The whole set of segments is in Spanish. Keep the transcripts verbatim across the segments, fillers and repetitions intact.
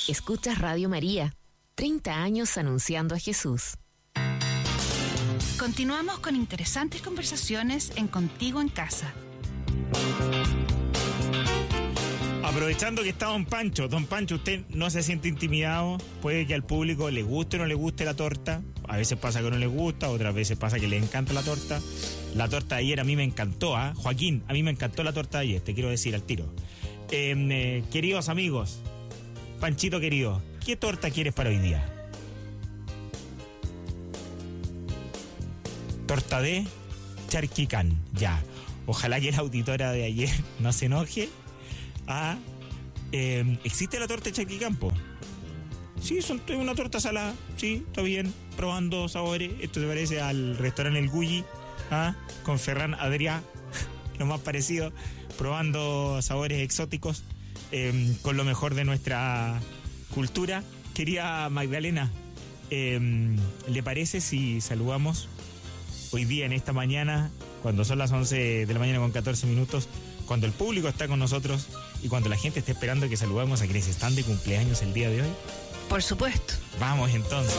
Escuchas Radio María, treinta años anunciando a Jesús. Continuamos con interesantes conversaciones en Contigo en Casa. Aprovechando que está Don Pancho, Don Pancho, usted no se siente intimidado, puede que al público le guste o no le guste la torta, a veces pasa que no le gusta, otras veces pasa que le encanta la torta. La torta de ayer a mí me encantó, ¿ah? ¿eh? Joaquín, a mí me encantó la torta de ayer, te quiero decir al tiro. Eh, eh, queridos amigos, Panchito querido, ¿qué torta quieres para hoy día? Torta de charquicán, ya. Ojalá que la auditora de ayer no se enoje. Ah, eh, ¿existe la torta de charquicán, po? Sí, son una torta salada, sí, está bien, probando sabores. Esto se parece al restaurante El Gulli, ah, con Ferran Adrià, lo más parecido, probando sabores exóticos, eh, con lo mejor de nuestra cultura. Querida Magdalena, eh, ¿le parece si saludamos hoy día en esta mañana, cuando son las once de la mañana con catorce minutos, cuando el público está con nosotros y cuando la gente está esperando que saludemos a quienes están de cumpleaños el día de hoy? Por supuesto. Vamos entonces.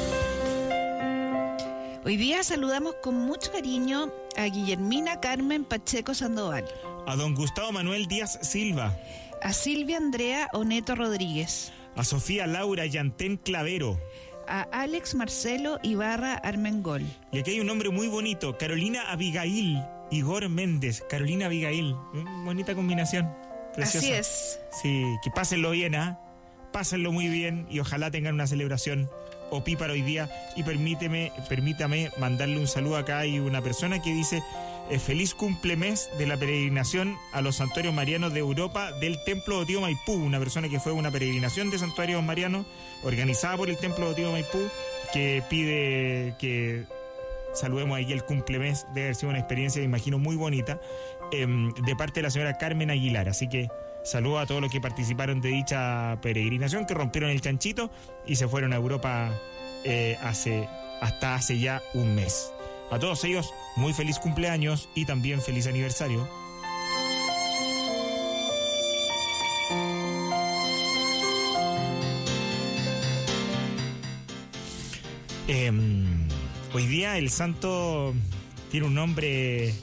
Hoy día saludamos con mucho cariño a Guillermina Carmen Pacheco Sandoval, a don Gustavo Manuel Díaz Silva, a Silvia Andrea Oneto Rodríguez, a Sofía Laura Yantén Clavero, a Alex Marcelo Ibarra Armengol. Y aquí hay un nombre muy bonito, Carolina Abigail Igor Méndez. Carolina Abigail, bonita combinación, preciosa. Así es. Sí, que pásenlo bien, ¿ah? ¿eh? Pásenlo muy bien y ojalá tengan una celebración opípara hoy día. Y permíteme, permítame mandarle un saludo acá. Hay una persona que dice eh, feliz cumplemes de la peregrinación a los santuarios marianos de Europa del Templo de Tío Maipú. Una persona que fue a una peregrinación de santuarios marianos organizada por el Templo de Tío Maipú, que pide que saludemos ahí el cumplemes. Debe haber sido una experiencia, me imagino, muy bonita, eh, de parte de la señora Carmen Aguilar. Así que saludo a todos los que participaron de dicha peregrinación, que rompieron el chanchito y se fueron a Europa eh, hace, hasta hace ya un mes. A todos ellos, muy feliz cumpleaños y también feliz aniversario. Eh, hoy día el santo tiene un nombre,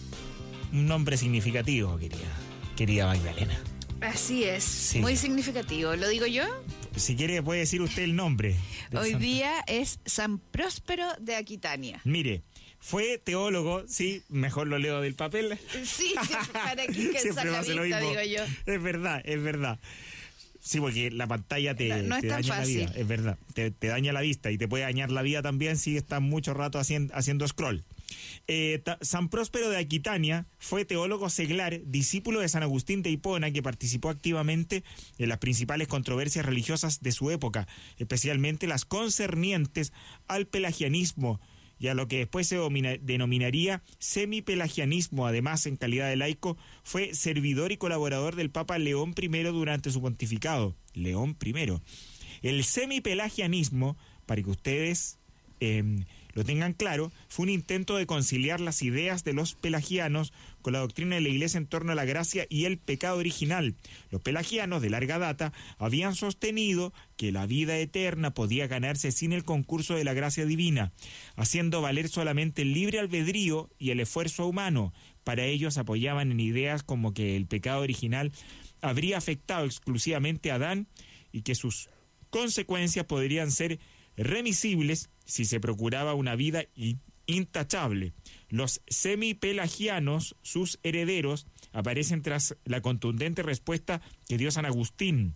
un nombre significativo, querida, querida Magdalena. Así es, sí. Muy significativo. ¿Lo digo yo? Si quiere puede decir usted el nombre. Hoy santo. Día es San Próspero de Aquitania. Mire, fue teólogo, sí, mejor lo leo del papel. Sí, sí, para que siempre va a ser lo mismo. Digo yo. Es verdad, es verdad. Sí, porque la pantalla te, no, no te es tan daña fácil. la vida, es verdad. Te, te daña la vista y te puede dañar la vida también si estás mucho rato haciendo, haciendo scroll. Eh, ta, San Próspero de Aquitania fue teólogo seglar, discípulo de San Agustín de Hipona, que participó activamente en las principales controversias religiosas de su época, especialmente las concernientes al pelagianismo y a lo que después se domina, denominaría semipelagianismo. Además, en calidad de laico, fue servidor y colaborador del Papa León primero durante su pontificado. León primero. El semipelagianismo, para que ustedes eh, lo tengan claro, fue un intento de conciliar las ideas de los pelagianos con la doctrina de la Iglesia en torno a la gracia y el pecado original. Los pelagianos, de larga data, habían sostenido que la vida eterna podía ganarse sin el concurso de la gracia divina, haciendo valer solamente el libre albedrío y el esfuerzo humano. Para ellos apoyaban en ideas como que el pecado original habría afectado exclusivamente a Adán y que sus consecuencias podrían ser remisibles si se procuraba una vida intachable. Los semipelagianos, sus herederos, aparecen tras la contundente respuesta que dio San Agustín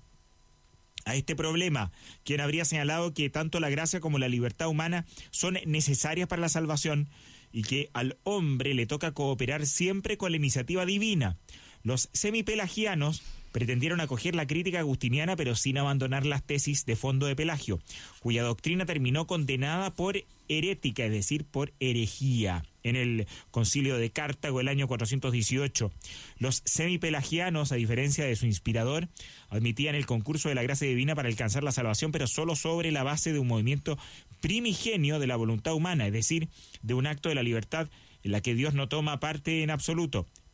a este problema, quien habría señalado que tanto la gracia como la libertad humana son necesarias para la salvación y que al hombre le toca cooperar siempre con la iniciativa divina. Los semipelagianos pretendieron acoger la crítica agustiniana, pero sin abandonar las tesis de fondo de Pelagio, cuya doctrina terminó condenada por herética, es decir, por herejía, en el concilio de Cartago el año cuatrocientos dieciocho. Los semipelagianos, a diferencia de su inspirador, admitían el concurso de la gracia divina para alcanzar la salvación, pero solo sobre la base de un movimiento primigenio de la voluntad humana, es decir, de un acto de la libertad en la que Dios no toma parte en absoluto.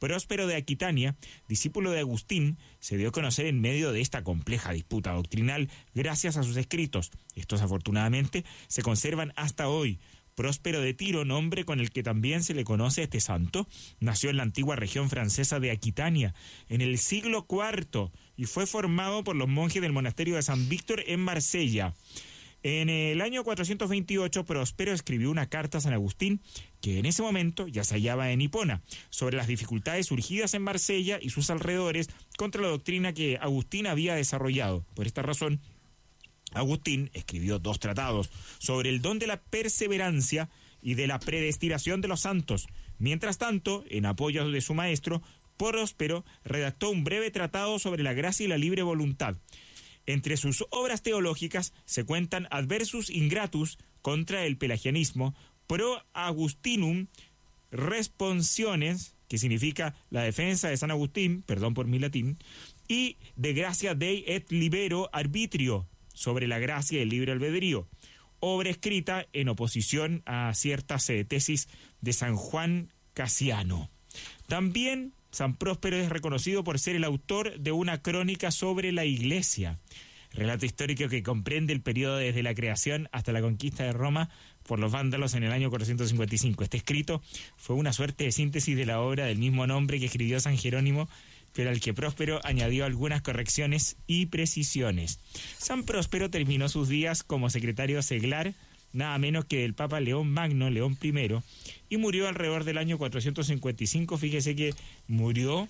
Próspero de Aquitania, discípulo de Agustín, se dio a conocer en medio de esta compleja disputa doctrinal gracias a sus escritos. Estos afortunadamente se conservan hasta hoy. Próspero de Tiro, nombre con el que también se le conoce a este santo, nació en la antigua región francesa de Aquitania en el siglo cuarto y fue formado por los monjes del monasterio de San Víctor en Marsella. En el año cuatrocientos veintiocho, Próspero escribió una carta a San Agustín, que en ese momento ya se hallaba en Hipona, sobre las dificultades surgidas en Marsella y sus alrededores contra la doctrina que Agustín había desarrollado. Por esta razón, Agustín escribió dos tratados sobre el don de la perseverancia y de la predestinación de los santos. Mientras tanto, en apoyo de su maestro, Próspero redactó un breve tratado sobre la gracia y la libre voluntad. Entre sus obras teológicas se cuentan Adversus Ingratus contra el pelagianismo, Pro Agustinum Responsiones, que significa la defensa de San Agustín, perdón por mi latín, y De Gratia Dei et Libero Arbitrio, sobre la gracia y el libre albedrío, obra escrita en oposición a ciertas eh, tesis de San Juan Casiano. También San Próspero es reconocido por ser el autor de una crónica sobre la Iglesia, relato histórico que comprende el periodo desde la creación hasta la conquista de Roma por los vándalos en el año cuatrocientos cincuenta y cinco. Este escrito fue una suerte de síntesis de la obra del mismo nombre que escribió San Jerónimo, pero al que Próspero añadió algunas correcciones y precisiones. San Próspero terminó sus días como secretario seglar, nada menos que del Papa León Magno, León primero, y murió alrededor del año cuatrocientos cincuenta y cinco. Fíjese que murió,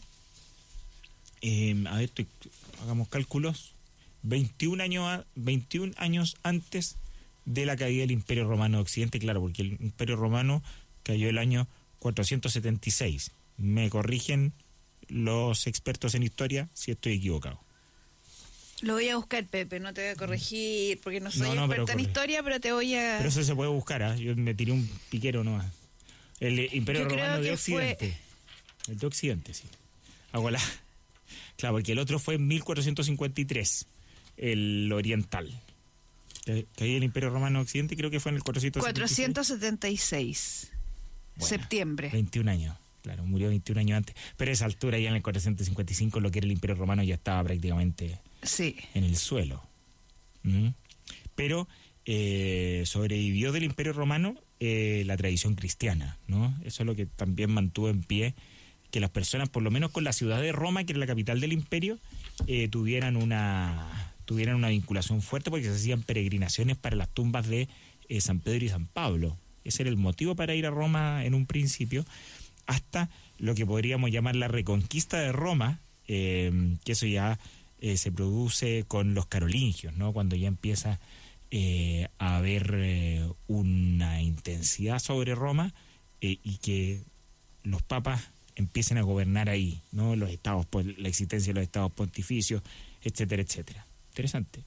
eh, a ver, estoy, hagamos cálculos, veintiún años, veintiún años antes de la caída del Imperio Romano de Occidente, claro, porque el Imperio Romano cayó el año cuatrocientos setenta y seis. Me corrigen los expertos en historia si estoy equivocado. Lo voy a buscar, Pepe, no te voy a corregir, porque no soy No, no, experta pero en corre- historia, pero te voy a... Pero eso se puede buscar, ¿ah? Yo me tiré un piquero nomás. El eh, Imperio Yo creo Romano de que fue- Occidente. El de Occidente, sí. Hago la... Claro, porque el otro fue en mil cuatrocientos cincuenta y tres, el oriental. Que, que ahí el Imperio Romano de Occidente creo que fue en el cuatrocientos setenta y seis. cuatrocientos setenta y seis, Bueno, septiembre. veintiún años, claro, murió veintiún años antes. Pero a esa altura, ya en el cuatrocientos cincuenta y cinco, lo que era el Imperio Romano ya estaba prácticamente Sí. en el suelo. ¿Mm? Pero eh, sobrevivió del Imperio Romano eh, la tradición cristiana, ¿no? Eso es lo que también mantuvo en pie que las personas, por lo menos con la ciudad de Roma, que era la capital del imperio, eh, tuvieran una tuvieran una vinculación fuerte, porque se hacían peregrinaciones para las tumbas de eh, San Pedro y San Pablo. Ese era el motivo para ir a Roma en un principio, hasta lo que podríamos llamar la reconquista de Roma, eh, que eso ya eh, se produce con los carolingios, ¿no? Cuando ya empieza eh, a haber eh, una intensidad sobre Roma eh, y que los papas empiecen a gobernar ahí, ¿no? Los estados, la existencia de los estados pontificios, etcétera, etcétera. Interesante.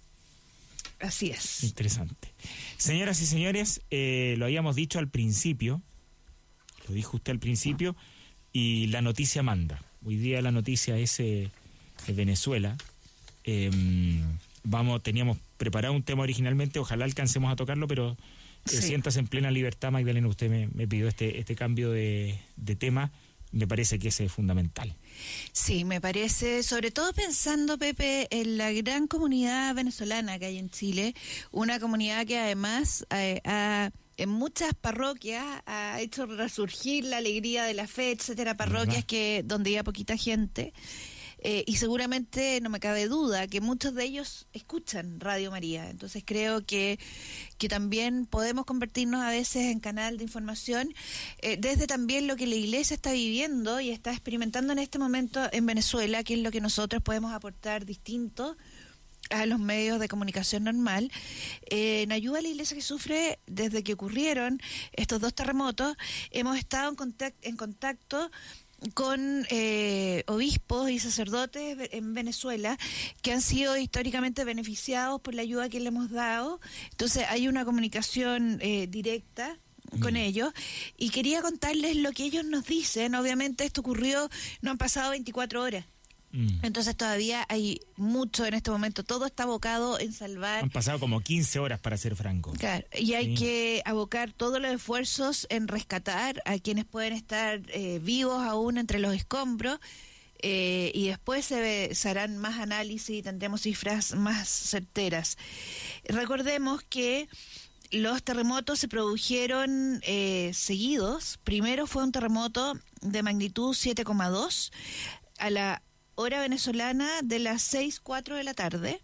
Así es. Interesante. Señoras y señores, eh, lo habíamos dicho al principio, lo dijo usted al principio, y la noticia manda. Hoy día la noticia es eh, de Venezuela. Eh, vamos, teníamos preparado un tema originalmente, ojalá alcancemos a tocarlo, pero eh, Sí. siéntase en plena libertad, Magdalena, usted me, me pidió este, este cambio de, de tema, me parece que ese es fundamental. Sí, me parece, sobre todo pensando, Pepe, en la gran comunidad venezolana que hay en Chile, una comunidad que además eh, ha, en muchas parroquias ha hecho resurgir la alegría de la fe, etcétera, parroquias ¿Verdad? que donde hay poquita gente. Eh, y seguramente, no me cabe duda, que muchos de ellos escuchan Radio María. Entonces creo que, que también podemos convertirnos a veces en canal de información eh, desde también lo que la Iglesia está viviendo y está experimentando en este momento en Venezuela, que es lo que nosotros podemos aportar distinto a los medios de comunicación normal, eh, en ayuda a la Iglesia que sufre desde que ocurrieron estos dos terremotos. Hemos estado en contacto, en contacto con eh, obispos y sacerdotes en Venezuela que han sido históricamente beneficiados por la ayuda que le hemos dado. Entonces hay una comunicación eh, directa con Mm. ellos, y quería contarles lo que ellos nos dicen. Obviamente esto ocurrió, no han pasado veinticuatro horas. Mm. Entonces todavía hay mucho en este momento, todo está abocado en salvar. Han pasado como quince horas, para ser franco. Claro, y hay Sí. que abocar todos los esfuerzos en rescatar a quienes pueden estar eh, vivos aún entre los escombros, eh, y después se, ve- se harán más análisis y tendremos cifras más certeras. Recordemos que los terremotos se produjeron eh, seguidos. Primero fue un terremoto de magnitud siete coma dos a la hora venezolana de las seis cuatro de la tarde,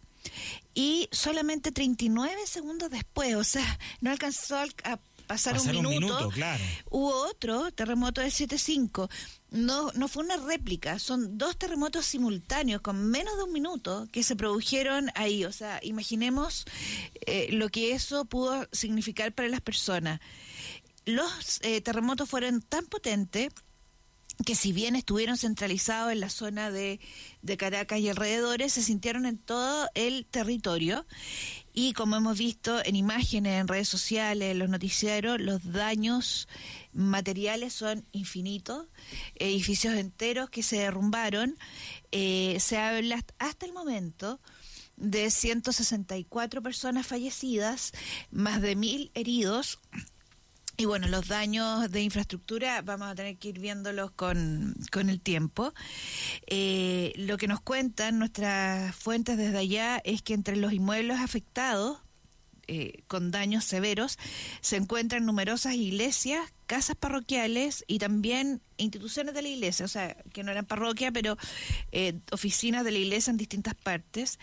y solamente treinta y nueve segundos después, o sea, no alcanzó a a pasar Pasar un un minuto, minuto, claro. hubo otro terremoto de siete cinco. No, no fue una réplica, son dos terremotos simultáneos con menos de un minuto que se produjeron ahí. O sea, imaginemos eh, lo que eso pudo significar para las personas. Los eh, terremotos fueron tan potentes que, si bien estuvieron centralizados en la zona de, de Caracas y alrededores, se sintieron en todo el territorio. Y como hemos visto en imágenes, en redes sociales, en los noticieros, los daños materiales son infinitos. Edificios enteros que se derrumbaron. Eh, se habla hasta el momento de ciento sesenta y cuatro personas fallecidas, más de mil heridos. Y bueno, los daños de infraestructura vamos a tener que ir viéndolos con, con el tiempo. Eh, lo que nos cuentan nuestras fuentes desde allá es que entre los inmuebles afectados, eh, con daños severos, se encuentran numerosas iglesias, casas parroquiales y también instituciones de la iglesia, o sea, que no eran parroquia, pero eh, oficinas de la iglesia en distintas partes.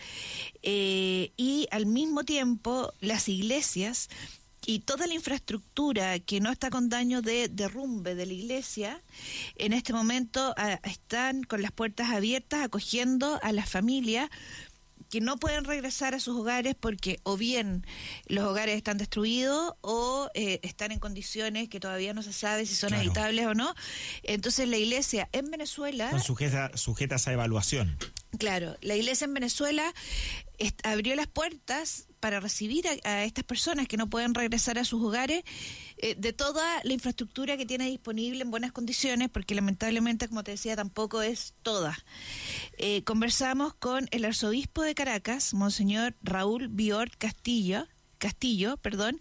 Eh, y al mismo tiempo, las iglesias y toda la infraestructura que no está con daño de derrumbe de la iglesia, en este momento a, están con las puertas abiertas acogiendo a las familias que no pueden regresar a sus hogares porque o bien los hogares están destruidos o eh, están en condiciones que todavía no se sabe si son Claro. habitables o no. Entonces la iglesia en Venezuela... Son sujeta, sujetas a evaluación. Claro, la iglesia en Venezuela est- abrió las puertas para recibir a, a estas personas que no pueden regresar a sus hogares, eh, de toda la infraestructura que tiene disponible en buenas condiciones, porque lamentablemente, como te decía, tampoco es toda. Eh, conversamos con el arzobispo de Caracas, Monseñor Raúl Biort Castillo, Castillo, perdón,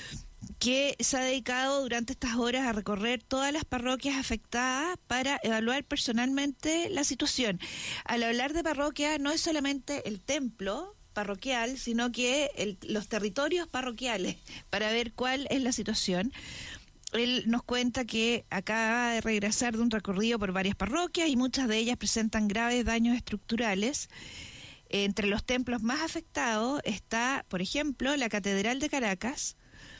que se ha dedicado durante estas horas a recorrer todas las parroquias afectadas para evaluar personalmente la situación. Al hablar de parroquia, no es solamente el templo parroquial, sino que el, los territorios parroquiales, para ver cuál es la situación. Él nos cuenta que acaba de regresar de un recorrido por varias parroquias y muchas de ellas presentan graves daños estructurales. Entre los templos más afectados está, por ejemplo, la Catedral de Caracas,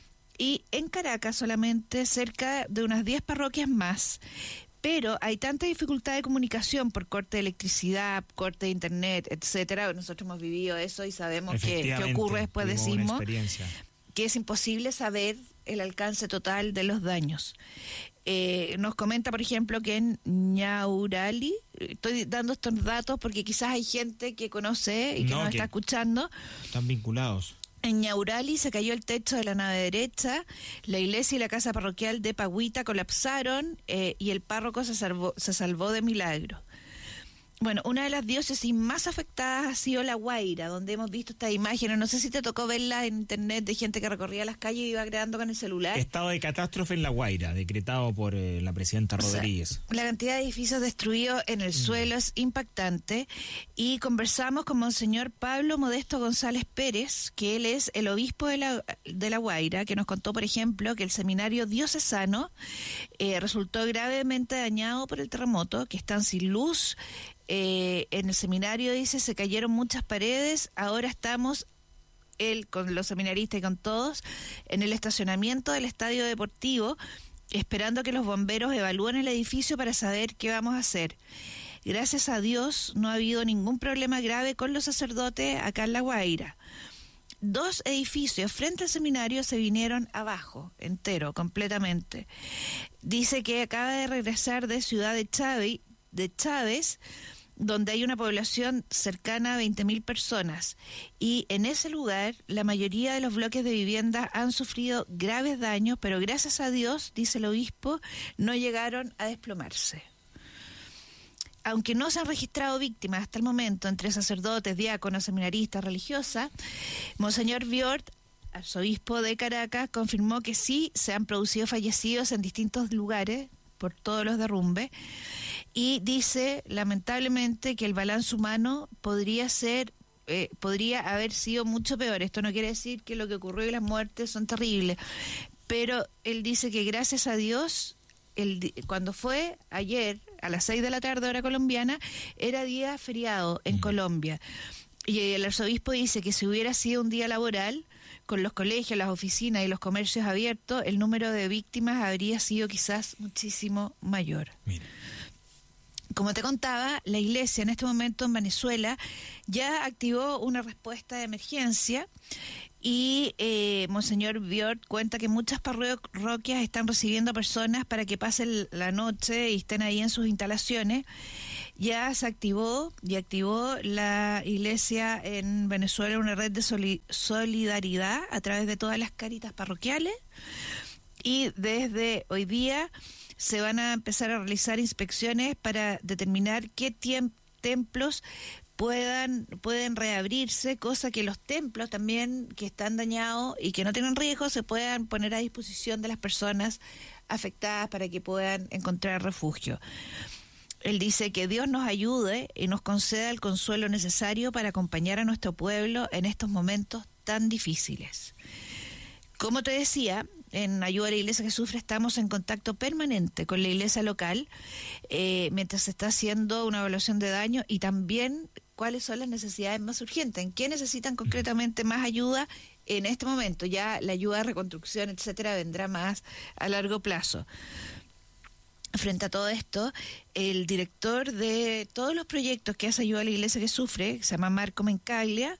y en Caracas solamente cerca de unas diez parroquias más. Pero hay tanta dificultad de comunicación por corte de electricidad, corte de internet, etcétera. Nosotros hemos vivido eso y sabemos que, que ocurre después de tuvimos una sismo, experiencia. que es imposible saber el alcance total de los daños. Eh, nos comenta, por ejemplo, que en Ñaurali, estoy dando estos datos porque quizás hay gente que conoce y que No, nos que está escuchando. Están vinculados. En Ñaurali se cayó el techo de la nave derecha, la iglesia y la casa parroquial de Pagüita colapsaron, eh, y el párroco se salvó, se salvó de milagro. Bueno, una de las diócesis más afectadas ha sido La Guaira, donde hemos visto estas imágenes. No sé si te tocó verlas en internet, de gente que recorría las calles y iba grabando con el celular. Estado de catástrofe en La Guaira, decretado por eh, la presidenta Rodríguez. O sea, la cantidad de edificios destruidos en el suelo es impactante. Y conversamos con Monseñor Pablo Modesto González Pérez, que él es el obispo de La, de La Guaira, que nos contó, por ejemplo, que el seminario diocesano eh, resultó gravemente dañado por el terremoto, que están sin luz. Eh, en el seminario, dice, se cayeron muchas paredes. Ahora estamos, él con los seminaristas y con todos, en el estacionamiento del estadio deportivo, esperando que los bomberos evalúen el edificio para saber qué vamos a hacer. Gracias a Dios no ha habido ningún problema grave con los sacerdotes acá en La Guaira. Dos edificios frente al seminario se vinieron abajo, entero, completamente. Dice que acaba de regresar de Ciudad de Chávez, de Chávez, donde hay una población cercana a veinte mil personas, y en ese lugar la mayoría de los bloques de vivienda han sufrido graves daños, pero gracias a Dios, dice el obispo, no llegaron a desplomarse. aunque no se han registrado víctimas hasta el momento entre sacerdotes, diáconos, seminaristas, religiosas, Monseñor Biort, arzobispo de Caracas, confirmó que sí se han producido fallecidos en distintos lugares por todos los derrumbes, y dice lamentablemente que el balance humano podría ser eh, podría haber sido mucho peor. Esto no quiere decir que lo que ocurrió y las muertes son terribles, pero él dice que gracias a Dios, el, cuando fue ayer a las seis de la tarde hora colombiana, era día feriado en Colombia, y el arzobispo dice que si hubiera sido un día laboral, con los colegios, las oficinas y los comercios abiertos, el número de víctimas habría sido quizás muchísimo mayor. Mira. Como te contaba, la iglesia en este momento en Venezuela ya activó una respuesta de emergencia, y eh, Monseñor Biort cuenta que muchas parroquias están recibiendo personas para que pasen la noche y estén ahí en sus instalaciones. Ya se activó y activó la iglesia en Venezuela una red de soli- solidaridad a través de todas las caritas parroquiales, y desde hoy día se van a empezar a realizar inspecciones para determinar qué tiem- templos puedan pueden reabrirse, cosa que los templos también que están dañados y que no tienen riesgo se puedan poner a disposición de las personas afectadas para que puedan encontrar refugio. Él dice que Dios nos ayude y nos conceda el consuelo necesario para acompañar a nuestro pueblo en estos momentos tan difíciles. Como te decía, en Ayuda a la Iglesia que Sufre estamos en contacto permanente con la iglesia local, eh, mientras se está haciendo una evaluación de daño, y también cuáles son las necesidades más urgentes, en qué necesitan concretamente más ayuda en este momento. Ya la ayuda de reconstrucción, etcétera, vendrá más a largo plazo. Frente a todo esto, el director de todos los proyectos que hace Ayuda a la Iglesia que Sufre, se llama Marco Mencaglia,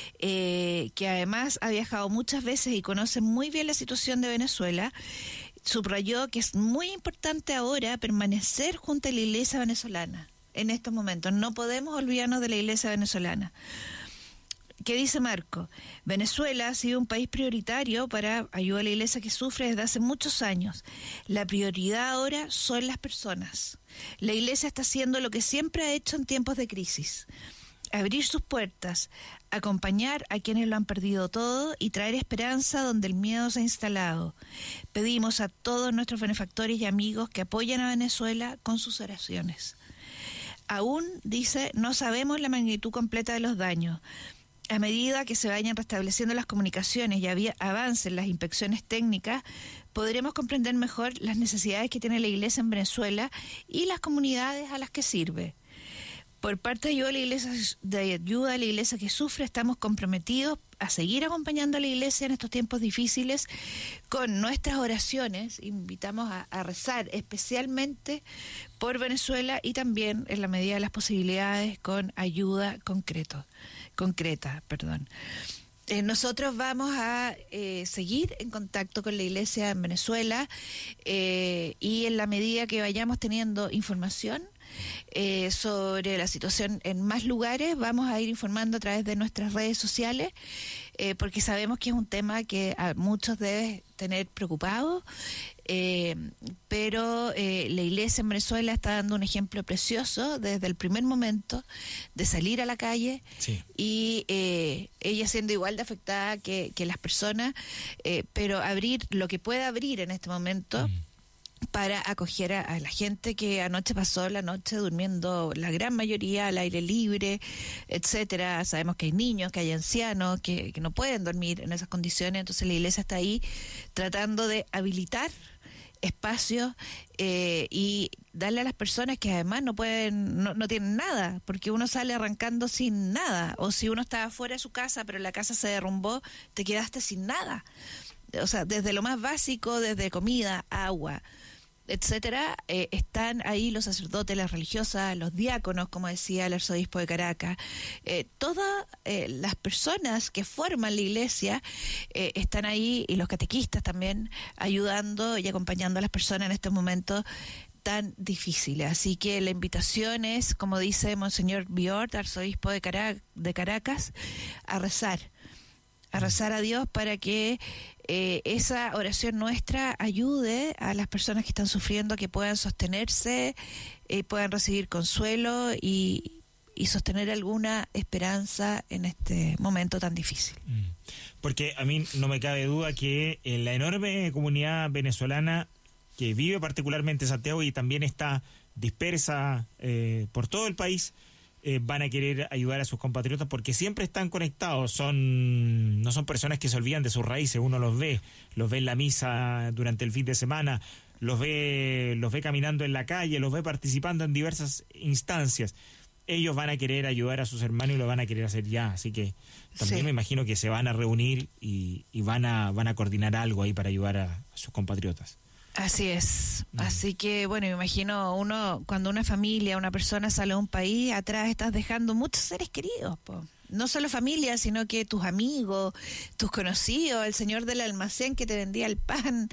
eh, que además ha viajado muchas veces y conoce muy bien la situación de Venezuela, subrayó que es muy importante ahora permanecer junto a la Iglesia venezolana en estos momentos. No podemos olvidarnos de la Iglesia venezolana. ¿Qué dice Marco? Venezuela ha sido un país prioritario para Ayuda a la Iglesia que Sufre desde hace muchos años. La prioridad ahora son las personas. La Iglesia está haciendo lo que siempre ha hecho en tiempos de crisis: abrir sus puertas, acompañar a quienes lo han perdido todo y traer esperanza donde el miedo se ha instalado. Pedimos a todos nuestros benefactores y amigos que apoyen a Venezuela con sus oraciones. Aún, dice, no sabemos la magnitud completa de los daños. A medida que se vayan restableciendo las comunicaciones y había, avancen las inspecciones técnicas, podremos comprender mejor las necesidades que tiene la Iglesia en Venezuela y las comunidades a las que sirve. Por parte de Ayuda a la Iglesia, de Ayuda a la Iglesia que Sufre, estamos comprometidos a seguir acompañando a la Iglesia en estos tiempos difíciles con nuestras oraciones. Invitamos a, a rezar especialmente por Venezuela y también, en la medida de las posibilidades, con ayuda concreto. concreta, perdón. Eh, nosotros vamos a eh, seguir en contacto con la Iglesia en Venezuela, eh, y en la medida que vayamos teniendo información eh, sobre la situación en más lugares, vamos a ir informando a través de nuestras redes sociales, eh, porque sabemos que es un tema que a muchos debe tener preocupados, eh, pero eh, la Iglesia en Venezuela está dando un ejemplo precioso desde el primer momento de salir a la calle, sí. y eh, ella siendo igual de afectada que, que las personas, eh, pero abrir lo que pueda abrir en este momento, mm. para acoger a, a la gente que anoche pasó la noche durmiendo, la gran mayoría al aire libre, etcétera. Sabemos que hay niños, que hay ancianos que, que no pueden dormir en esas condiciones, entonces la Iglesia está ahí tratando de habilitar espacios eh, y darle a las personas que además no pueden, no, no tienen nada, porque uno sale arrancando sin nada, o si uno estaba fuera de su casa pero la casa se derrumbó, te quedaste sin nada. O sea, desde lo más básico, desde comida, agua, etcétera, eh, están ahí los sacerdotes, las religiosas, los diáconos, como decía el arzobispo de Caracas, eh, todas eh, las personas que forman la iglesia eh, están ahí, y los catequistas también, ayudando y acompañando a las personas en estos momentos tan difíciles. Así que la invitación es, como dice Monseñor Biort, arzobispo de, Cara- de Caracas, a rezar, a rezar a Dios para que eh, esa oración nuestra ayude a las personas que están sufriendo, que puedan sostenerse, eh, puedan recibir consuelo y, y sostener alguna esperanza en este momento tan difícil. Porque a mí no me cabe duda que en la enorme comunidad venezolana que vive particularmente en Santiago y también está dispersa eh, por todo el país, eh, van a querer ayudar a sus compatriotas porque siempre están conectados, son no son personas que se olvidan de sus raíces, uno los ve, los ve en la misa durante el fin de semana, los ve, los ve caminando en la calle, los ve participando en diversas instancias. Ellos van a querer ayudar a sus hermanos y lo van a querer hacer ya, así que también sí. Me imagino que se van a reunir y, y van a van a coordinar algo ahí para ayudar a, a sus compatriotas. Así es, mm. así que bueno, me imagino uno, cuando una familia, una persona sale a un país, atrás estás dejando muchos seres queridos, po. No solo familia, sino que tus amigos, tus conocidos, el señor del almacén que te vendía el pan,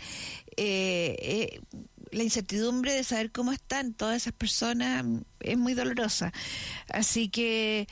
eh, eh, la incertidumbre de saber cómo están todas esas personas es muy dolorosa. Así que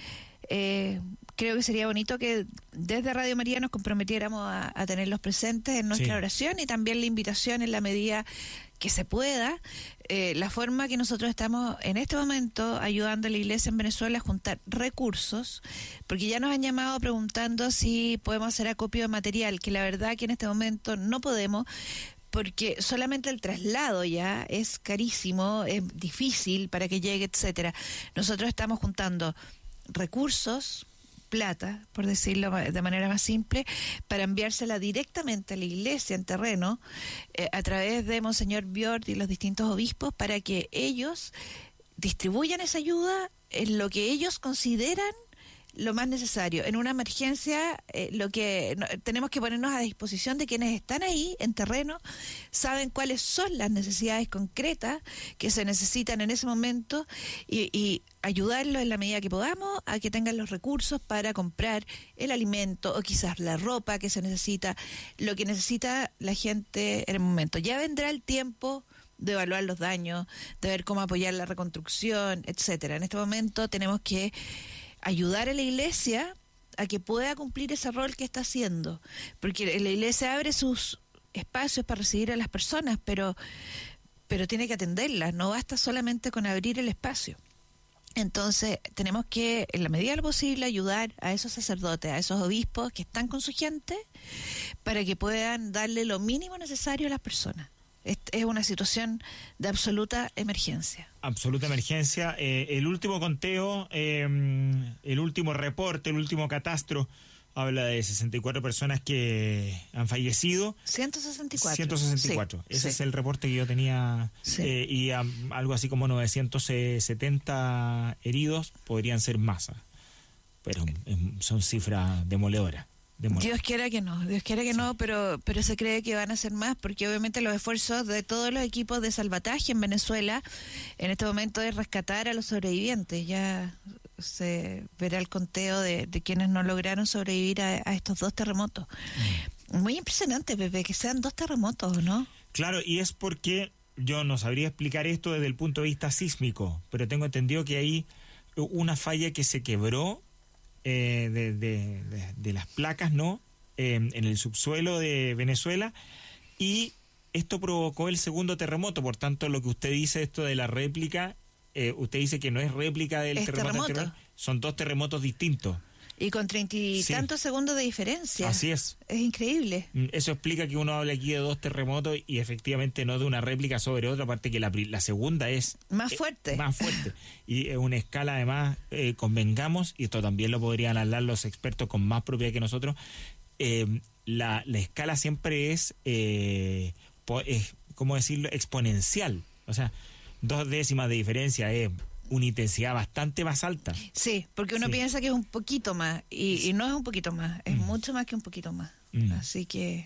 eh, creo que sería bonito que desde Radio María nos comprometiéramos a, a tenerlos presentes en nuestra sí. oración, y también la invitación en la medida que se pueda, eh, la forma que nosotros estamos en este momento ayudando a la Iglesia en Venezuela a juntar recursos, porque ya nos han llamado preguntando si podemos hacer acopio de material, que la verdad que en este momento no podemos, porque solamente el traslado ya es carísimo, es difícil para que llegue, etcétera. Nosotros estamos juntando recursos, plata, por decirlo de manera más simple, para enviársela directamente a la iglesia en terreno, eh, a través de Monseñor Biord y los distintos obispos, para que ellos distribuyan esa ayuda en lo que ellos consideran lo más necesario. En una emergencia, eh, lo que no, tenemos que ponernos a disposición de quienes están ahí en terreno, saben cuáles son las necesidades concretas que se necesitan en ese momento, y, y ayudarlos en la medida que podamos a que tengan los recursos para comprar el alimento o quizás la ropa que se necesita, lo que necesita la gente en el momento. Ya vendrá el tiempo de evaluar los daños, de ver cómo apoyar la reconstrucción, etcétera. En este momento tenemos que ayudar a la iglesia a que pueda cumplir ese rol que está haciendo, porque la iglesia abre sus espacios para recibir a las personas, pero pero tiene que atenderlas, no basta solamente con abrir el espacio. Entonces tenemos que, en la medida de lo posible, ayudar a esos sacerdotes, a esos obispos que están con su gente, para que puedan darle lo mínimo necesario a las personas. Es una situación de absoluta emergencia. Absoluta emergencia. Eh, el último conteo, eh, el último reporte, el último catastro, habla de sesenta y cuatro personas que han fallecido. ciento sesenta y cuatro. ciento sesenta y cuatro. Sí, Ese sí. es el reporte que yo tenía. Sí. Eh, y um, algo así como novecientos setenta heridos, podrían ser más. Pero eh, son cifras demoledoras. Dios quiera que no, Dios quiera que sí. no, pero pero se cree que van a ser más, porque obviamente los esfuerzos de todos los equipos de salvataje en Venezuela en este momento es rescatar a los sobrevivientes. Ya se verá el conteo de, de quienes no lograron sobrevivir a, a estos dos terremotos. Mm. Muy impresionante, Pepe, que sean dos terremotos, ¿no? Claro, y es porque yo no sabría explicar esto desde el punto de vista sísmico, pero tengo entendido que hay una falla que se quebró Eh, de, de, de, de las placas, ¿no? Eh, en el subsuelo de Venezuela, y esto provocó el segundo terremoto. Por tanto, lo que usted dice, esto de la réplica, eh, usted dice que no es réplica del es terremoto, terremoto anterior, son dos terremotos distintos. Y con treinta y sí. tantos segundos de diferencia. Así es. Es increíble. Eso explica que uno habla aquí de dos terremotos y efectivamente no de una réplica sobre otra, aparte que la, la segunda es... Más fuerte. Eh, más fuerte. Y es una escala, además, eh, convengamos, y esto también lo podrían hablar los expertos con más propiedad que nosotros, eh, la, la escala siempre es, eh, po, es, ¿cómo decirlo?, exponencial. O sea, dos décimas de diferencia es... una intensidad bastante más alta. Sí, porque uno sí. piensa que es un poquito más, y, y no es un poquito más, es mm. mucho más que un poquito más. Mm. Así que,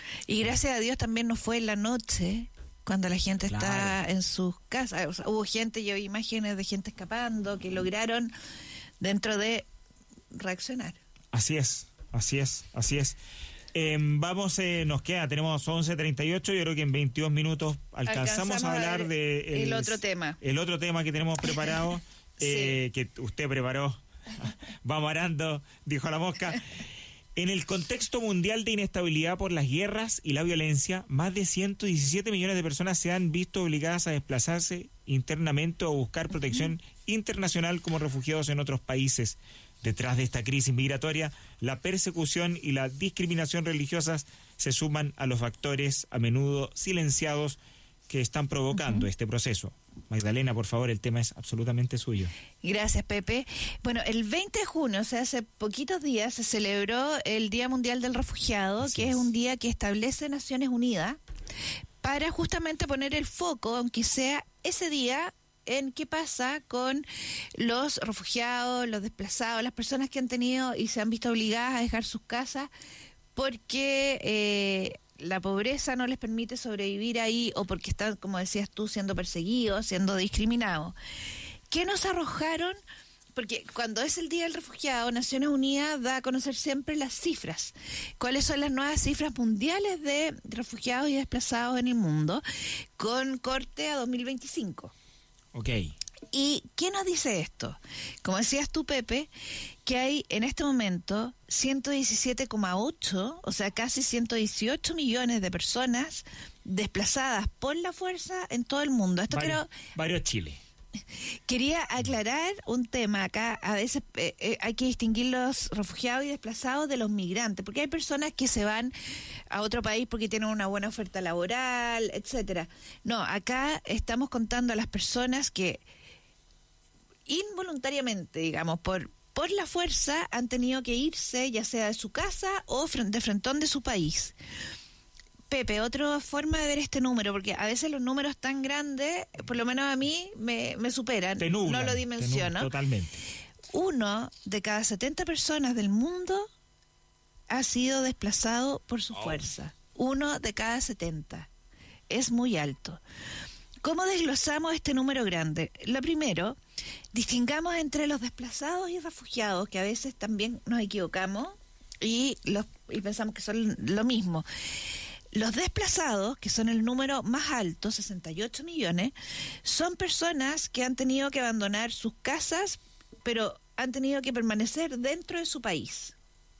y gracias a Dios también no fue en la noche, cuando la gente claro. está en sus casas. O sea, hubo gente, yo vi imágenes de gente escapando, que lograron dentro de reaccionar. Así es, así es, así es. Eh, vamos, eh, nos queda, tenemos once treinta y ocho, yo creo que en veintidós minutos alcanzamos, alcanzamos a hablar de el, el otro tema. El otro tema que tenemos preparado, sí. eh, que usted preparó, vamos arando, dijo la mosca. En el contexto mundial de inestabilidad por las guerras y la violencia, más de ciento diecisiete millones de personas se han visto obligadas a desplazarse internamente o a buscar protección uh-huh. internacional como refugiados en otros países. Detrás de esta crisis migratoria, la persecución y la discriminación religiosas se suman a los factores a menudo silenciados que están provocando uh-huh. este proceso. Magdalena, por favor, el tema es absolutamente suyo. Gracias, Pepe. Bueno, el veinte de junio, o sea, hace poquitos días, se celebró el Día Mundial del Refugiado, Así que es. es un día que establece Naciones Unidas para justamente poner el foco, aunque sea ese día, en qué pasa con los refugiados, los desplazados, las personas que han tenido y se han visto obligadas a dejar sus casas porque eh, la pobreza no les permite sobrevivir ahí o porque están, como decías tú, siendo perseguidos, siendo discriminados. ¿Qué nos arrojaron? Porque cuando es el Día del Refugiado, Naciones Unidas da a conocer siempre las cifras. ¿Cuáles son las nuevas cifras mundiales de refugiados y desplazados en el mundo con corte a dos mil veinticinco? Ok. ¿Y qué nos dice esto? Como decías tú, Pepe, que hay en este momento ciento diecisiete coma ocho, o sea, casi ciento dieciocho millones de personas desplazadas por la fuerza en todo el mundo. Esto varios, creo... varios Chile. Quería aclarar un tema acá. A veces eh, eh, hay que distinguir los refugiados y desplazados de los migrantes, porque hay personas que se van a otro país porque tienen una buena oferta laboral, etcétera. No, acá estamos contando a las personas que involuntariamente, digamos, por por la fuerza han tenido que irse, ya sea de su casa o de frentón de su país. Pepe, otra forma de ver este número, porque a veces los números tan grandes, por lo menos a mí, me, me superan. Te nublan, no lo dimensiono. Te totalmente. Uno de cada setenta personas del mundo ha sido desplazado por su oh. fuerza. Uno de cada setenta. Es muy alto. ¿Cómo desglosamos este número grande? Lo primero, distingamos entre los desplazados y refugiados, que a veces también nos equivocamos y, los, y pensamos que son lo mismo. Los desplazados, que son el número más alto, sesenta y ocho millones, son personas que han tenido que abandonar sus casas, pero han tenido que permanecer dentro de su país.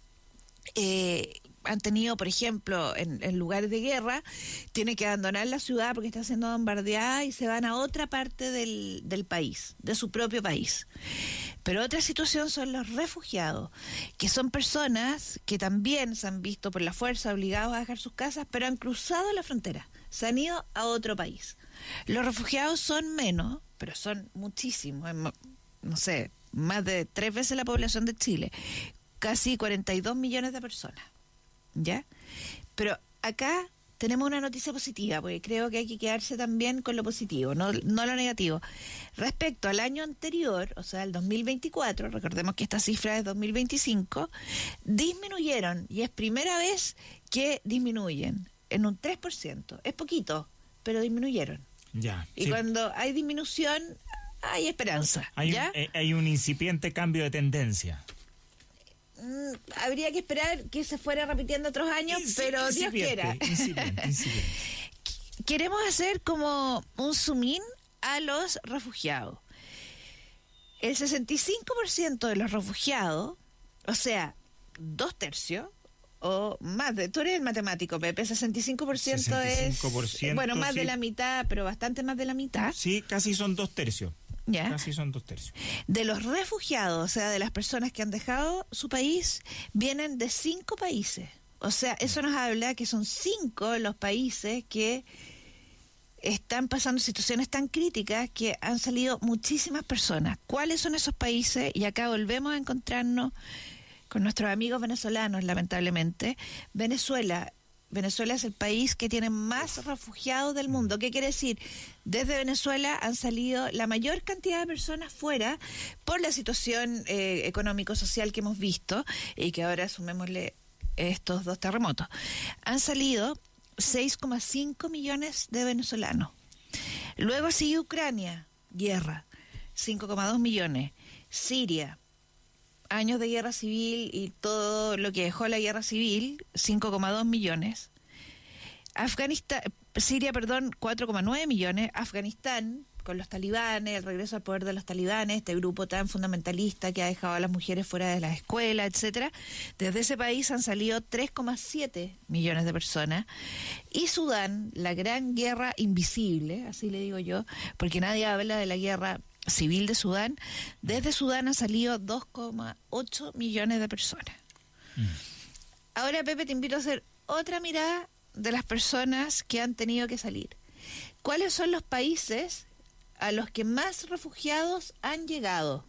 Eh, han tenido, por ejemplo, en, en lugares de guerra, tienen que abandonar la ciudad porque está siendo bombardeada y se van a otra parte del, del país, de su propio país. Pero otra situación son los refugiados, que son personas que también se han visto por la fuerza obligados a dejar sus casas, pero han cruzado la frontera, se han ido a otro país. Los refugiados son menos, pero son muchísimos, no sé, más de tres veces la población de Chile, casi cuarenta y dos millones de personas. ¿Ya? Pero acá tenemos una noticia positiva, porque creo que hay que quedarse también con lo positivo, no, no lo negativo. Respecto al año anterior, o sea, el dos mil veinticuatro, recordemos que esta cifra es dos mil veinticinco, disminuyeron, y es primera vez que disminuyen en un tres por ciento. Es poquito, pero disminuyeron. Ya. Y sí. cuando hay disminución, hay esperanza. Hay, ¿ya? Un, eh, hay un incipiente cambio de tendencia. Mm, habría que esperar que se fuera repitiendo otros años, Inci- pero Dios quiera. Incipiente, incipiente. Queremos hacer como un zoom in a los refugiados. El sesenta y cinco por ciento de los refugiados, o sea, dos tercios, o más de... Tú eres el matemático, Pepe, sesenta y cinco por ciento, sesenta y cinco por ciento es... Bueno, más sí. de la mitad, pero bastante más de la mitad. Sí, casi son dos tercios. ¿Ya? Casi son dos tercios. De los refugiados, o sea, de las personas que han dejado su país, vienen de cinco países. O sea, eso nos habla que son cinco los países que están pasando situaciones tan críticas que han salido muchísimas personas. ¿Cuáles son esos países? Y acá volvemos a encontrarnos con nuestros amigos venezolanos, lamentablemente. Venezuela. Venezuela es el país que tiene más refugiados del mundo. ¿Qué quiere decir? Desde Venezuela han salido la mayor cantidad de personas fuera por la situación eh, económico-social que hemos visto y que ahora sumémosle estos dos terremotos. Han salido seis coma cinco millones de venezolanos. Luego sigue Ucrania, guerra, cinco coma dos millones. Siria, años de guerra civil y todo lo que dejó la guerra civil, cinco coma dos millones. Afganistán, Siria, perdón, cuatro coma nueve millones. Afganistán, con los talibanes, el regreso al poder de los talibanes, este grupo tan fundamentalista que ha dejado a las mujeres fuera de la escuela, etcétera. Desde ese país han salido tres coma siete millones de personas. Y Sudán, la gran guerra invisible, así le digo yo, porque nadie habla de la guerra civil de Sudán, desde Sudán han salido dos coma ocho millones de personas. Mm. Ahora, Pepe, te invito a hacer otra mirada de las personas que han tenido que salir. ¿Cuáles son los países a los que más refugiados han llegado?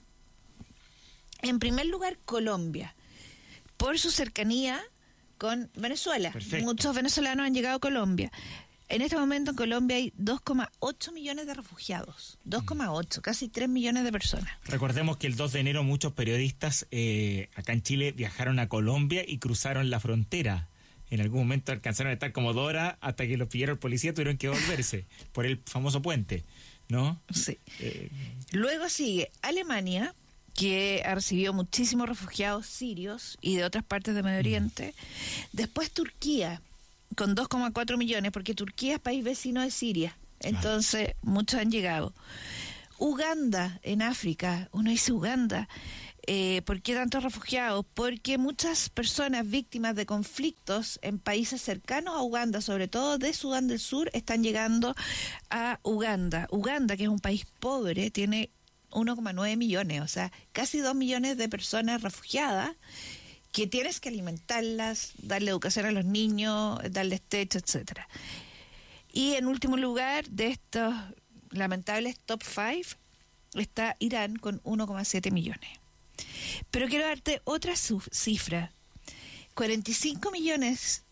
En primer lugar, Colombia, por su cercanía con Venezuela. Perfecto. Muchos venezolanos han llegado a Colombia. En este momento en Colombia hay dos coma ocho millones de refugiados. dos coma ocho, casi tres millones de personas. Recordemos que el dos de enero muchos periodistas eh, acá en Chile viajaron a Colombia y cruzaron la frontera. En algún momento alcanzaron a estar como Dora hasta que los pillaron el policía, tuvieron que volverse por el famoso puente, ¿no? Sí. Eh, Luego sigue Alemania, que ha recibido muchísimos refugiados sirios y de otras partes de Medio Oriente. Después Turquía, con dos coma cuatro millones, porque Turquía es país vecino de Siria. Entonces, ah. muchos han llegado. Uganda, en África. Uno dice Uganda. Eh, ¿Por qué tantos refugiados? Porque muchas personas víctimas de conflictos en países cercanos a Uganda, sobre todo de Sudán del Sur, están llegando a Uganda. Uganda, que es un país pobre, tiene uno coma nueve millones, o sea, casi dos millones de personas refugiadas que tienes que alimentarlas, darle educación a los niños, darles techo, etcétera. Y en último lugar, de estos lamentables top five, está Irán con uno coma siete millones. Pero quiero darte otra cifra. cuarenta y cinco millones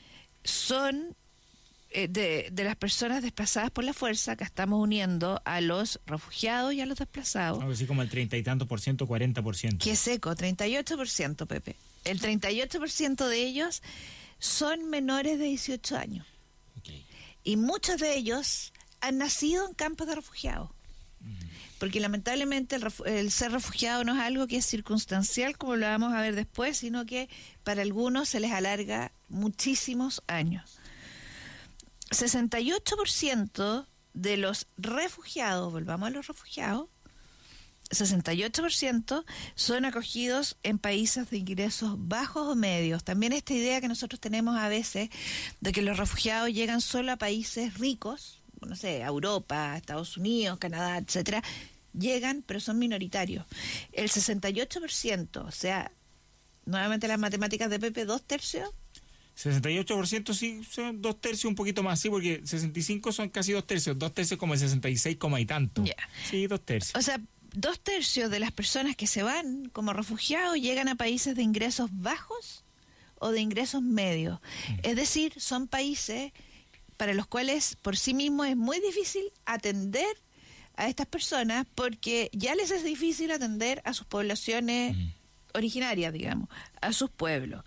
son eh, de, de las personas desplazadas por la fuerza. Acá estamos uniendo a los refugiados y a los desplazados. Algo así como el treinta y tanto por ciento, cuarenta por ciento. Qué seco, treinta y ocho por ciento, Pepe. El treinta y ocho por ciento de ellos son menores de dieciocho años. Okay. Y muchos de ellos han nacido en campos de refugiados. Porque lamentablemente el, refu- el ser refugiado no es algo que es circunstancial, como lo vamos a ver después, sino que para algunos se les alarga muchísimos años. sesenta y ocho por ciento de los refugiados, volvamos a los refugiados, sesenta y ocho por ciento son acogidos en países de ingresos bajos o medios. También esta idea que nosotros tenemos a veces de que los refugiados llegan solo a países ricos, no sé, a Europa, Estados Unidos, Canadá, etcétera, llegan, pero son minoritarios. El sesenta y ocho por ciento, o sea, nuevamente las matemáticas de Pepe, dos tercios. sesenta y ocho por ciento sí, son dos tercios, un poquito más, sí, porque sesenta y cinco son casi dos tercios, dos tercios como el sesenta y seis, y tanto. Yeah. Sí, dos tercios. O sea, dos tercios de las personas que se van como refugiados llegan a países de ingresos bajos o de ingresos medios. Mm. Es decir, son países para los cuales por sí mismos es muy difícil atender a estas personas, porque ya les es difícil atender a sus poblaciones mm. originarias, digamos, a sus pueblos.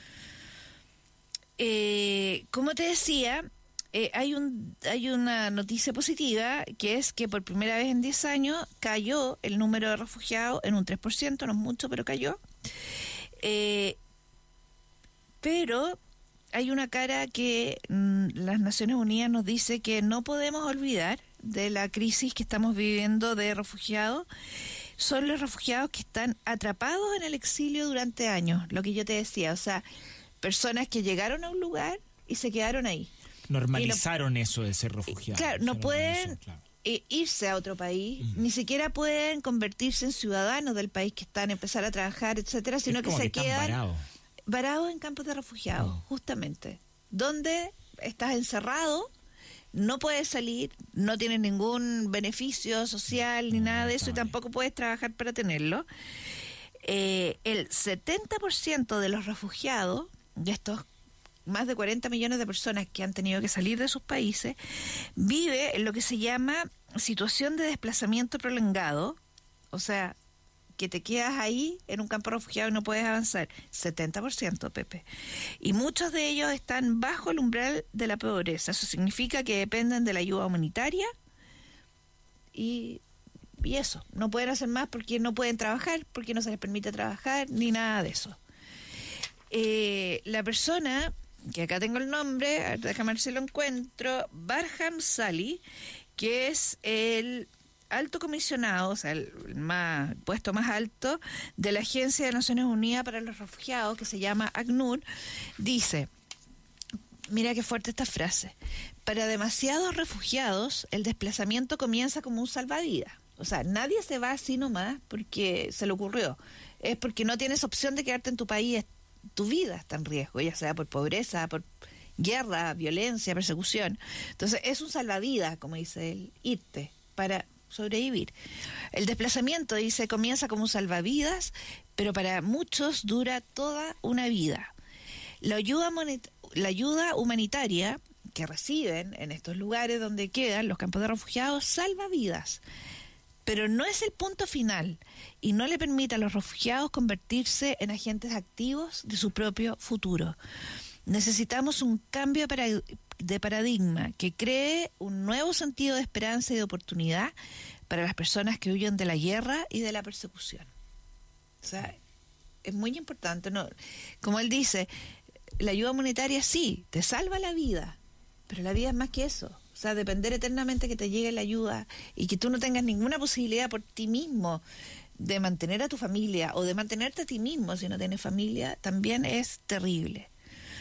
Eh, como te decía, eh, hay un hay una noticia positiva, que es que por primera vez en diez años cayó el número de refugiados en un tres por ciento, no es mucho, pero cayó. Eh, pero hay una cara que mm, las Naciones Unidas nos dice que no podemos olvidar de la crisis que estamos viviendo de refugiados. Son los refugiados que están atrapados en el exilio durante años, lo que yo te decía, o sea, personas que llegaron a un lugar y se quedaron ahí. Normalizaron no, eso de ser refugiados. Claro, no pueden claro. eh, irse a otro país, uh-huh. ni siquiera pueden convertirse en ciudadanos del país que están, empezar a trabajar, etcétera, sino que, que se quedan varados varado en campos de refugiados, uh-huh. justamente, donde estás encerrado, no puedes salir, no tienes ningún beneficio social ni uh-huh. nada de eso, y tampoco puedes trabajar para tenerlo. Eh, el setenta por ciento de los refugiados, de estos más de cuarenta millones de personas que han tenido que salir de sus países, vive en lo que se llama situación de desplazamiento prolongado, o sea, que te quedas ahí en un campo refugiado y no puedes avanzar. setenta por ciento, Pepe. Y muchos de ellos están bajo el umbral de la pobreza. Eso significa que dependen de la ayuda humanitaria y, y eso. No pueden hacer más porque no pueden trabajar, porque no se les permite trabajar, ni nada de eso. Eh, la persona, que acá tengo el nombre, déjame ver si lo encuentro, Barham Sally, que es el alto comisionado, o sea, el más, puesto más alto de la Agencia de Naciones Unidas para los Refugiados, que se llama ACNUR, dice, mira qué fuerte esta frase, para demasiados refugiados el desplazamiento comienza como un salvavidas. O sea, nadie se va así nomás porque se le ocurrió. Es porque no tienes opción de quedarte en tu país, tu vida está en riesgo, ya sea por pobreza, por guerra, violencia, persecución. Entonces, es un salvavidas, como dice él, irte para sobrevivir. El desplazamiento, dice, comienza como un salvavidas, pero para muchos dura toda una vida. La ayuda, monet- la ayuda humanitaria que reciben en estos lugares donde quedan los campos de refugiados salva vidas, pero no es el punto final y no le permite a los refugiados convertirse en agentes activos de su propio futuro. Necesitamos un cambio de, parad- de paradigma que cree un nuevo sentido de esperanza y de oportunidad para las personas que huyen de la guerra y de la persecución. O sea, es muy importante, ¿no? Como él dice, la ayuda humanitaria sí, te salva la vida, pero la vida es más que eso. O sea, depender eternamente que te llegue la ayuda y que tú no tengas ninguna posibilidad por ti mismo de mantener a tu familia o de mantenerte a ti mismo si no tienes familia, también es terrible.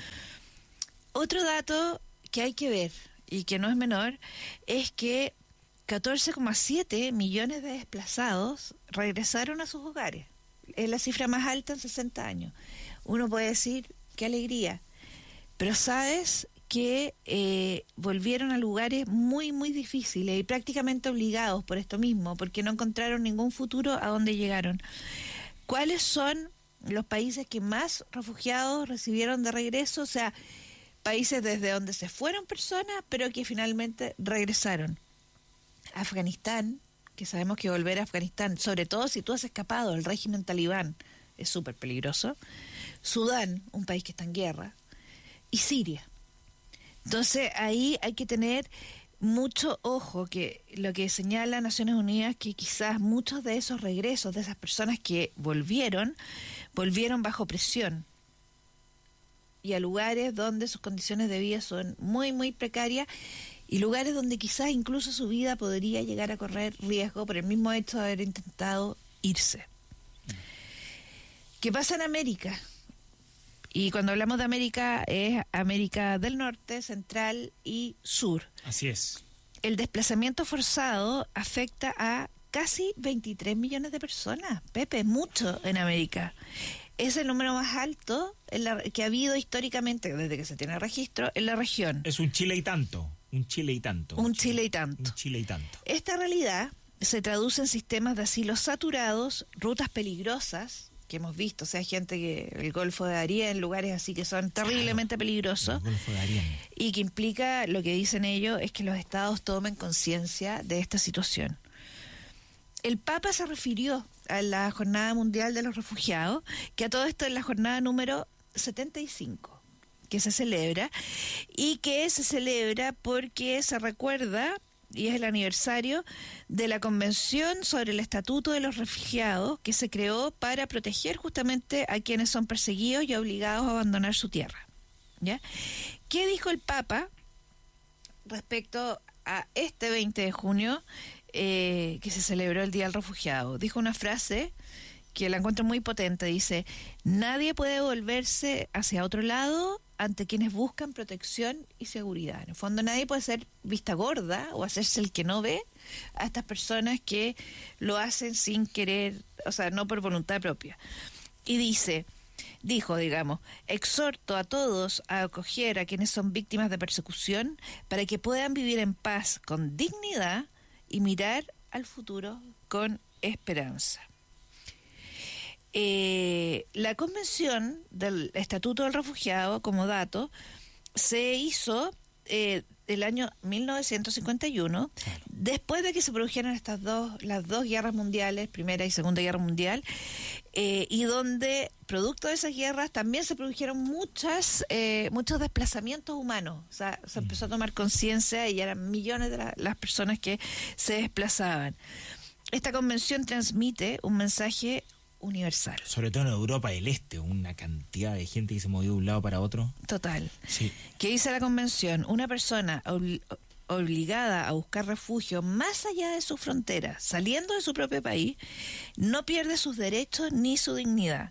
Otro dato que hay que ver y que no es menor es que catorce coma siete millones de desplazados regresaron a sus hogares. Es la cifra más alta en sesenta años. Uno puede decir, qué alegría, pero sabes que eh, volvieron a lugares muy, muy difíciles y prácticamente obligados por esto mismo, porque no encontraron ningún futuro a donde llegaron. ¿Cuáles son los países que más refugiados recibieron de regreso? O sea, países desde donde se fueron personas, pero que finalmente regresaron. Afganistán, que sabemos que volver a Afganistán, sobre todo si tú has escapado del régimen talibán, es súper peligroso. Sudán, un país que está en guerra, y Siria. Entonces ahí hay que tener mucho ojo, que lo que señala Naciones Unidas, que quizás muchos de esos regresos de esas personas que volvieron, volvieron bajo presión y a lugares donde sus condiciones de vida son muy, muy precarias y lugares donde quizás incluso su vida podría llegar a correr riesgo por el mismo hecho de haber intentado irse. ¿Qué pasa en América? Y cuando hablamos de América, es América del Norte, Central y Sur. Así es. El desplazamiento forzado afecta a casi veintitrés millones de personas. Pepe, es mucho en América. Es el número más alto en la, que ha habido históricamente, desde que se tiene registro, en la región. Es un Chile y tanto. Un Chile y tanto. Un Chile y tanto. Un Chile y tanto. Esta realidad se traduce en sistemas de asilo saturados, rutas peligrosas, que hemos visto, o sea, gente que el Golfo de Darién, lugares así que son terriblemente claro, peligrosos, el Golfo de Darién. Y que implica, lo que dicen ellos, es que los estados tomen conciencia de esta situación. El Papa se refirió a la Jornada Mundial de los Refugiados, que a todo esto es la jornada número setenta y cinco, que se celebra, y que se celebra porque se recuerda, y es el aniversario de la Convención sobre el Estatuto de los Refugiados, que se creó para proteger justamente a quienes son perseguidos y obligados a abandonar su tierra. ¿Ya? ¿Qué dijo el Papa respecto a este veinte de junio, eh, que se celebró el Día del Refugiado? Dijo una frase que la encuentro muy potente, dice: nadie puede volverse hacia otro lado ante quienes buscan protección y seguridad. En el fondo, nadie puede ser vista gorda o hacerse el que no ve a estas personas que lo hacen sin querer, o sea, no por voluntad propia. Y dice, dijo, digamos, exhorto a todos a acoger a quienes son víctimas de persecución para que puedan vivir en paz, con dignidad y mirar al futuro con esperanza. Eh, la Convención del Estatuto del Refugiado, como dato, se hizo eh, el año mil novecientos cincuenta y uno, claro, después de que se produjeran estas dos, las dos guerras mundiales, Primera y Segunda Guerra Mundial, eh, y donde, producto de esas guerras, también se produjeron muchas, eh, muchos desplazamientos humanos. O sea, se empezó a tomar conciencia y eran millones de la, las personas que se desplazaban. Esta convención transmite un mensaje universal. Sobre todo en Europa del Este, una cantidad de gente que se movió de un lado para otro. Total. Sí. ¿Qué dice la convención? Una persona ob- obligada a buscar refugio más allá de sus fronteras, saliendo de su propio país, no pierde sus derechos ni su dignidad.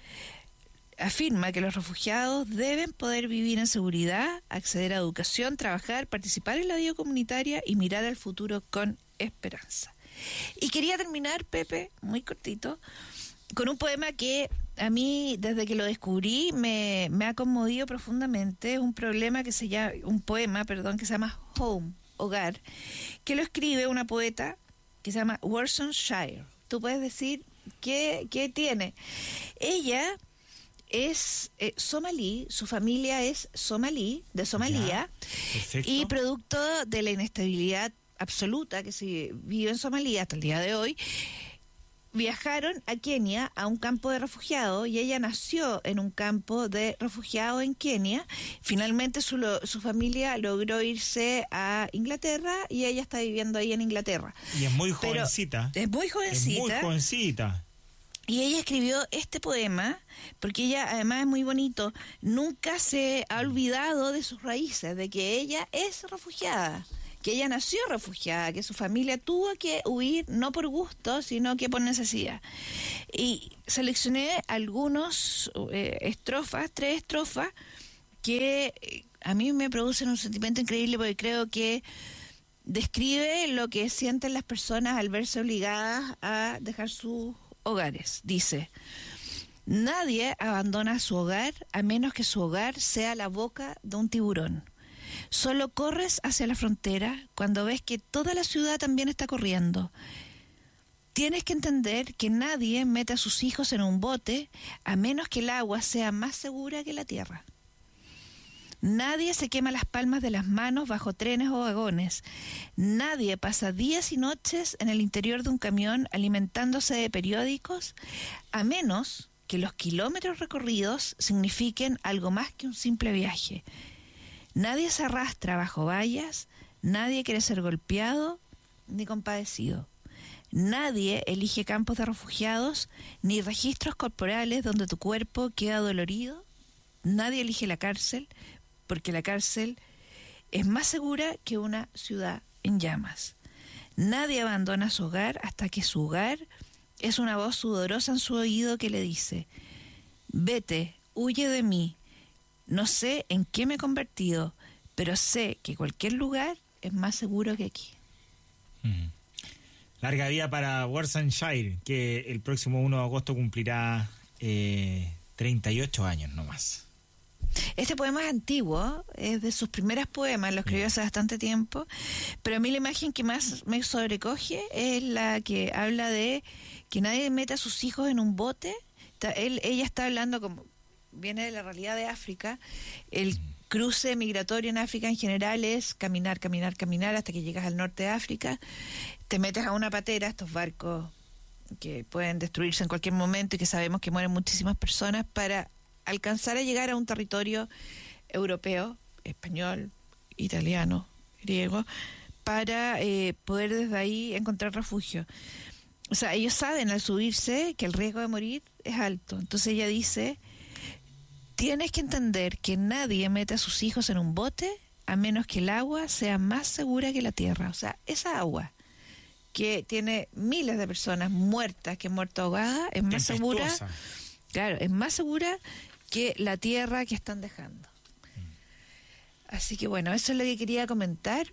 Afirma que los refugiados deben poder vivir en seguridad, acceder a educación, trabajar, participar en la vida comunitaria y mirar al futuro con esperanza. Y quería terminar, Pepe, muy cortito, con un poema que a mí, desde que lo descubrí, me, me ha conmovido profundamente. Un problema que se llama, un poema, perdón, que se llama Home, Hogar, que lo escribe una poeta que se llama Worcestershire. Tú puedes decir qué, qué tiene. Ella es eh, somalí, su familia es somalí, de Somalia, y producto de la inestabilidad absoluta que se vive en Somalia hasta el día de hoy, viajaron a Kenia a un campo de refugiados y ella nació en un campo de refugiados en Kenia. Finalmente su, lo, su familia logró irse a Inglaterra y ella está viviendo ahí en Inglaterra. Y es muy jovencita. Pero es muy jovencita. Es muy jovencita. Y ella escribió este poema porque ella además es muy bonito. Nunca se ha olvidado de sus raíces, de que ella es refugiada, que ella nació refugiada, que su familia tuvo que huir no por gusto, sino que por necesidad. Y seleccioné algunos eh, estrofas, tres estrofas, que eh, a mí me producen un sentimiento increíble porque creo que describe lo que sienten las personas al verse obligadas a dejar sus hogares. Dice: nadie abandona su hogar a menos que su hogar sea la boca de un tiburón. Solo corres hacia la frontera cuando ves que toda la ciudad también está corriendo. Tienes que entender que nadie mete a sus hijos en un bote a menos que el agua sea más segura que la tierra. Nadie se quema las palmas de las manos bajo trenes o vagones. Nadie pasa días y noches en el interior de un camión alimentándose de periódicos, a menos que los kilómetros recorridos signifiquen algo más que un simple viaje. Nadie se arrastra bajo vallas, nadie quiere ser golpeado ni compadecido. Nadie elige campos de refugiados ni registros corporales donde tu cuerpo queda dolorido. Nadie elige la cárcel, porque la cárcel es más segura que una ciudad en llamas. Nadie abandona su hogar hasta que su hogar es una voz sudorosa en su oído que le dice: vete, huye de mí. No sé en qué me he convertido, pero sé que cualquier lugar es más seguro que aquí. Mm. Larga vida para Worcestershire, que el próximo uno de agosto cumplirá eh, treinta y ocho años nomás. Este poema es antiguo, es de sus primeros poemas, lo escribió hace bastante tiempo, pero a mí la imagen que más me sobrecoge es la que habla de que nadie meta a sus hijos en un bote. Él, ella está hablando, como viene de la realidad de África, el cruce migratorio en África en general es caminar, caminar, caminar hasta que llegas al norte de África, te metes a una patera, estos barcos que pueden destruirse en cualquier momento y que sabemos que mueren muchísimas personas, para alcanzar a llegar a un territorio europeo, español, italiano, griego, para eh, poder desde ahí encontrar refugio. O sea, ellos saben al subirse que el riesgo de morir es alto. Entonces ella dice: tienes que entender que nadie mete a sus hijos en un bote a menos que el agua sea más segura que la tierra. O sea, esa agua que tiene miles de personas muertas, que han muerto ahogadas, es más segura. Claro, es más segura que la tierra que están dejando. Así que bueno, eso es lo que quería comentar,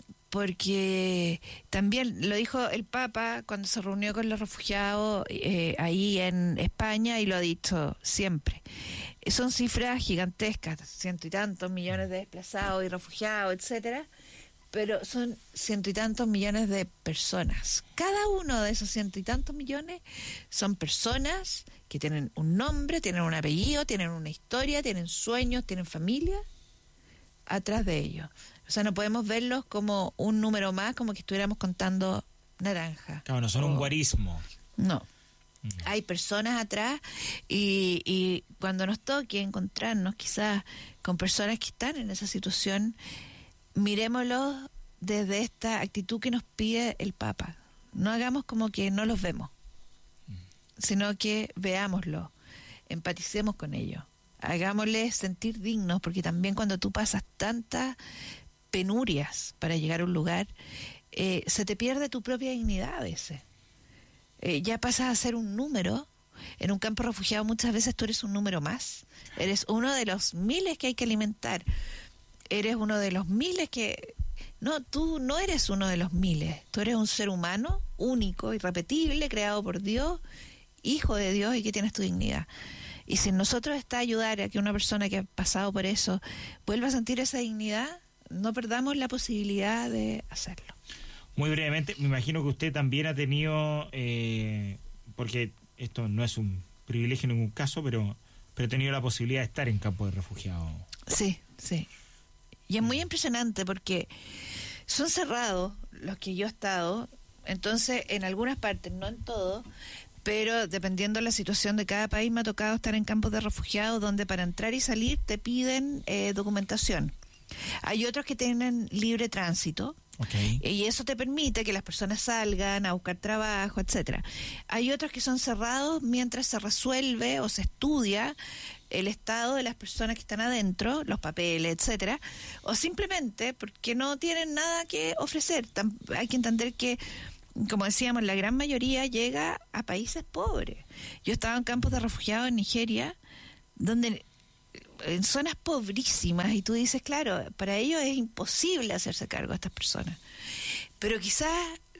porque también lo dijo el Papa cuando se reunió con los refugiados eh, ahí en España, y lo ha dicho siempre. Son cifras gigantescas, ciento y tantos millones de desplazados y refugiados, etcétera, pero son ciento y tantos millones de personas. Cada uno de esos ciento y tantos millones son personas que tienen un nombre, tienen un apellido, tienen una historia, tienen sueños, tienen familia atrás de ellos. O sea, no podemos verlos como un número más, como que estuviéramos contando naranja. Claro, no son o... un guarismo. No. Mm. Hay personas atrás, y, y cuando nos toque encontrarnos quizás con personas que están en esa situación, mirémoslos desde esta actitud que nos pide el Papa. No hagamos como que no los vemos, sino que veámoslo, empaticemos con ellos, hagámosles sentir dignos, porque también cuando tú pasas tantas penurias para llegar a un lugar, eh, se te pierde tu propia dignidad a veces. Eh, ya pasas a ser un número. En un campo refugiado muchas veces tú eres un número más. Eres uno de los miles que hay que alimentar. Eres uno de los miles que... No, tú no eres uno de los miles. Tú eres un ser humano único, irrepetible, creado por Dios, hijo de Dios, y que tienes tu dignidad. Y si en nosotros está ayudar a que una persona que ha pasado por eso vuelva a sentir esa dignidad, no perdamos la posibilidad de hacerlo. Muy brevemente, me imagino que usted también ha tenido, eh, porque esto no es un privilegio en ningún caso, pero, pero ha tenido la posibilidad de estar en campo de refugiados. Sí, sí. Y es muy impresionante porque son cerrados los que yo he estado, entonces en algunas partes, no en todo, pero dependiendo de la situación de cada país me ha tocado estar en campos de refugiados donde para entrar y salir te piden eh, documentación. Hay otros que tienen libre tránsito. Okay. Y eso te permite que las personas salgan a buscar trabajo, etcétera. Hay otros que son cerrados mientras se resuelve o se estudia el estado de las personas que están adentro, los papeles, etcétera, o simplemente porque no tienen nada que ofrecer. Hay que entender que, como decíamos, la gran mayoría llega a países pobres. Yo estaba en campos de refugiados en Nigeria, donde en zonas pobrísimas, y tú dices, claro, para ellos es imposible hacerse cargo de estas personas. Pero quizás